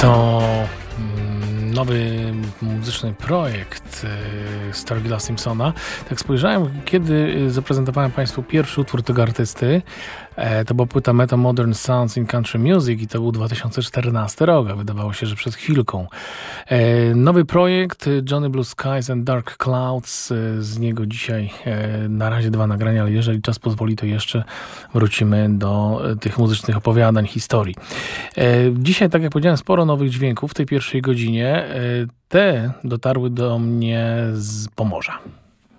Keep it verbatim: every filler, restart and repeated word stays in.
To mm, nowy muzyczny projekt y, Stargilla Simpsona. Tak spojrzałem, kiedy zaprezentowałem Państwu pierwszy utwór tego artysty. E, to była płyta Meta Modern Sounds in Country Music i to był dwa tysiące czternasty rok, a wydawało się, że przed chwilką. E, nowy projekt Johnny Blue Skies and Dark Clouds. E, z niego dzisiaj e, na razie dwa nagrania, ale jeżeli czas pozwoli, to jeszcze wrócimy do e, tych muzycznych opowiadań, historii. E, dzisiaj, tak jak powiedziałem, sporo nowych dźwięków w tej pierwszej godzinie. E, te dotarły do mnie z Pomorza.